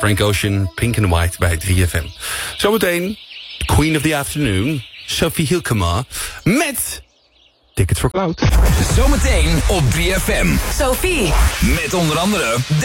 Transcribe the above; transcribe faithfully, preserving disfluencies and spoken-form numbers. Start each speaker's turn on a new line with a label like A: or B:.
A: Frank Ocean, Pink and White bij drie F M. Zometeen, Queen of the Afternoon, Sophie Hilkema met Tickets for Cloud.
B: Zometeen op drie F M.
C: Sophie.
B: Met onder andere...